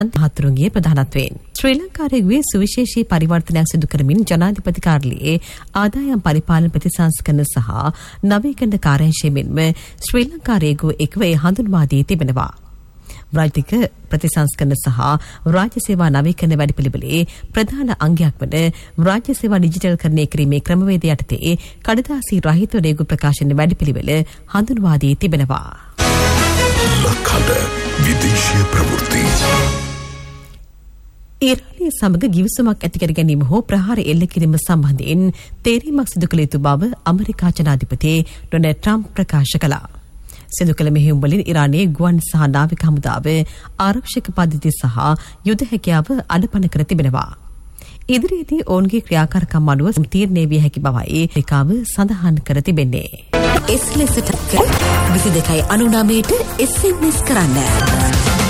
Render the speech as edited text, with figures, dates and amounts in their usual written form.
මහතුරුන්ගේ ප්‍රධානත්වයෙන් ශ්‍රී ලංකාවේ සුවිශේෂී පරිවර්තනයක් සිදු කරමින් ජනාධිපති කාර්යාලයේ ආදායම් පරිපාලන ප්‍රතිසංස්කරණ සහ නවීකරණ කාර්යාංශය මෙන්ම ශ්‍රී ලංකාවේ එක්ව හඳුන්වා දී තිබෙනවා. රාජ්‍යික ප්‍රතිසංස්කරණ සහ රාජ්‍ය සේවා නවීකරණ වැඩපිළිවෙලේ ප්‍රධාන අංගයක් වන රාජ්‍ය සේවා ඩිජිටල්කරණය කිරීමේ ක්‍රමවේදය යටතේ කඩදාසි රහිත රේගු ප්‍රකාශන වැඩපිළිවෙල හඳුන්වා දී තිබෙනවා. ලක්හඬ විදේශීය ප්‍රවෘත්ති ඊරානය සමග ගිවිසුමක් ඇතිකර ගැනීම හෝ ප්‍රහාර එල්ල කිරීම සම්බන්ධයෙන් තේරීමක් සිදු කළ යුතු බව ඇමරිකා ජනාධිපති ඩොනල්ඩ් ට්‍රම්ප් ප්‍රකාශ කළා. සිදු කළ මෙහෙයුම් වලින් ඉරානයේ ගුවන් සහ නාවික හමුදාව ආරක්ෂක පද්ධති සහ යුද හැකියාව අඩපණ කර තිබෙනවා. ඉදිරියේදී ඔවුන්ගේ ක්‍රියාකාරකම් අනුව තීරණය විය හැකි බවයි ඒකාව සඳහන් කර තිබෙන්නේ. SMS 2299 SMS කරන්න.